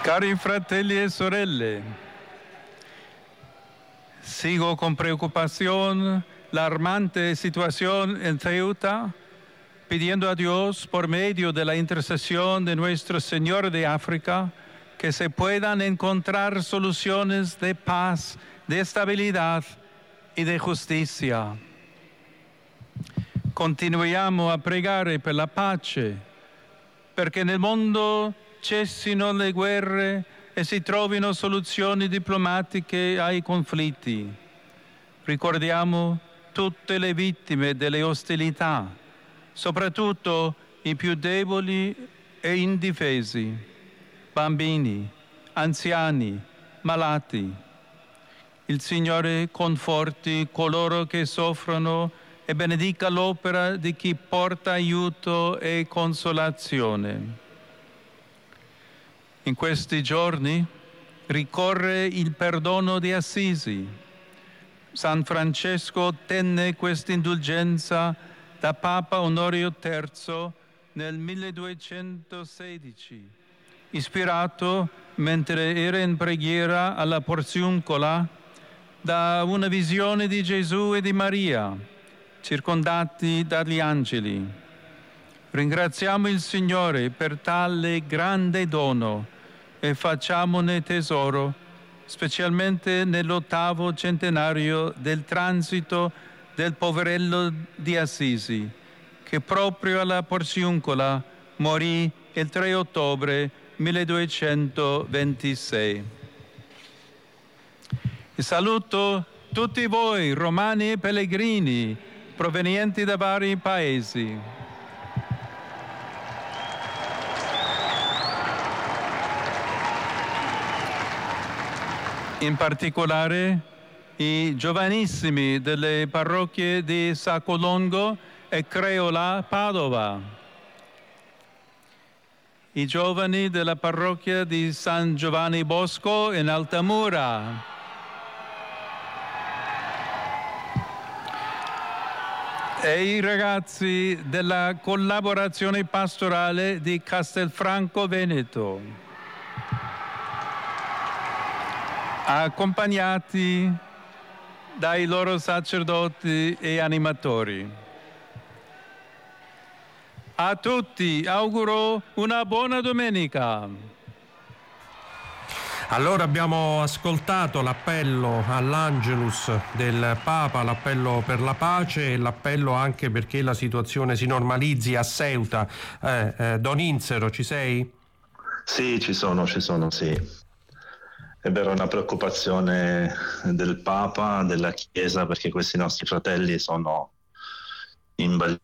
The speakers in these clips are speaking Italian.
Cari fratelli e sorelle, sigo con preocupación la alarmante situación en Ceuta, pidiendo a Dios, por medio de la intercesión de Nuestro Señor de África, que se puedan encontrar soluciones de paz, de estabilidad y de justicia. Continuiamo a pregare per la pace, perché nel mondo cessino le guerre e si trovino soluzioni diplomatiche ai conflitti. Ricordiamo tutte le vittime delle ostilità, soprattutto i più deboli e indifesi, bambini, anziani, malati. Il Signore conforti coloro che soffrono e benedica l'opera di chi porta aiuto e consolazione. In questi giorni ricorre il perdono di Assisi. San Francesco tenne questa indulgenza da Papa Onorio III nel 1216, ispirato, mentre era in preghiera alla Porziuncola, da una visione di Gesù e di Maria, circondati dagli angeli. Ringraziamo il Signore per tale grande dono e facciamone tesoro, specialmente nell'8° centenario del transito del poverello di Assisi, che proprio alla Porziuncola morì il 3 ottobre 1226. E saluto tutti voi, romani e pellegrini, provenienti da vari paesi. In particolare i giovanissimi delle parrocchie di Saccolongo e Creola Padova, i giovani della parrocchia di San Giovanni Bosco in Altamura, e i ragazzi della collaborazione pastorale di Castelfranco Veneto, accompagnati dai loro sacerdoti e animatori. A tutti auguro una buona domenica. Allora abbiamo ascoltato l'appello all'Angelus del Papa, l'appello per la pace e l'appello anche perché la situazione si normalizzi a Ceuta. Don Insero, ci sei? Sì, ci sono, sì. È vero, una preoccupazione del Papa, della Chiesa, perché questi nostri fratelli sono in balia,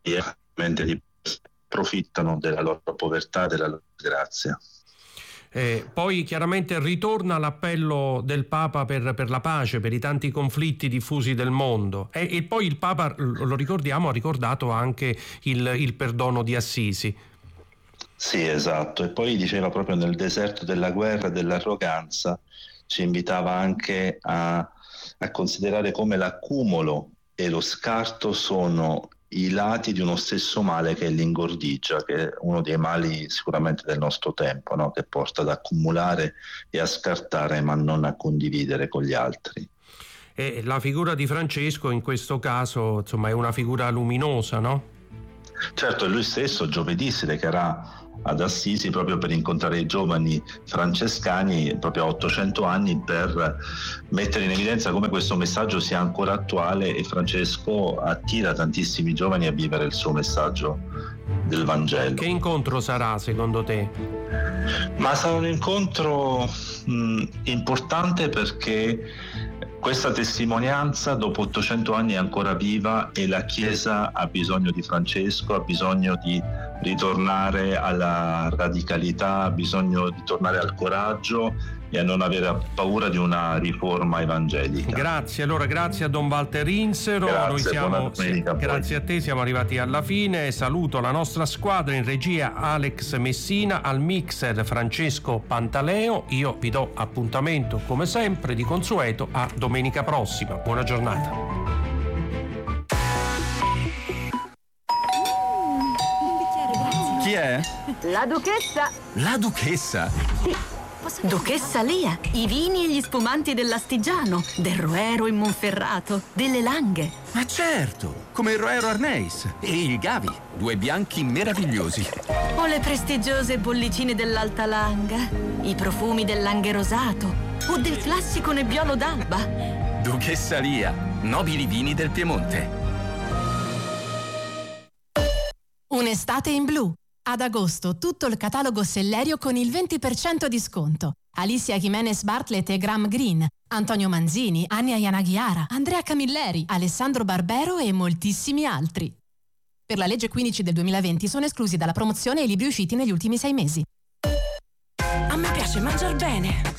approfittano della loro povertà, della loro grazia. Poi chiaramente ritorna l'appello del Papa per la pace, per i tanti conflitti diffusi del mondo, e poi il Papa, lo ricordiamo, ha ricordato anche il perdono di Assisi. Sì, esatto, e poi diceva proprio nel deserto della guerra e dell'arroganza, ci invitava anche a considerare come l'accumulo e lo scarto sono i lati di uno stesso male, che è l'ingordigia, che è uno dei mali sicuramente del nostro tempo, no? Che porta ad accumulare e a scartare, ma non a condividere con gli altri. E la figura di Francesco in questo caso, insomma, è una figura luminosa, no? Certo, lui stesso giovedì si recherà ad Assisi proprio per incontrare i giovani francescani proprio a 800 anni, per mettere in evidenza come questo messaggio sia ancora attuale, e Francesco attira tantissimi giovani a vivere il suo messaggio del Vangelo. Che incontro sarà secondo te? Ma sarà un incontro importante, perché questa testimonianza dopo 800 anni è ancora viva e la Chiesa ha bisogno di Francesco, ha bisogno di ritornare alla radicalità, ha bisogno di tornare al coraggio e a non avere paura di una riforma evangelica. Grazie, allora grazie a Don Walter Insero. Grazie a te, siamo arrivati alla fine. Saluto la nostra squadra, in regia Alex Messina, al mixer Francesco Pantaleo. Io vi do appuntamento come sempre di consueto a domenica prossima. Buona giornata. Chi è? La duchessa. La duchessa? Sì, Duchessa Lia, i vini e gli spumanti dell'Astigiano, del Roero in Monferrato, delle Langhe. Ma certo, come il Roero Arneis e il Gavi, 2 bianchi meravigliosi. O le prestigiose bollicine dell'Alta Langa, i profumi del Langhe Rosato o del classico Nebbiolo d'Alba. Duchessa Lia, nobili vini del Piemonte. Un'estate in blu. Ad agosto tutto il catalogo Sellerio con il 20% di sconto. Alicia Jimenez Bartlett e Graham Greene, Antonio Manzini, Ania Yanaghiara, Andrea Camilleri, Alessandro Barbero e moltissimi altri. Per la legge 15 del 2020 sono esclusi dalla promozione i libri usciti negli ultimi 6 mesi. A me piace mangiar bene.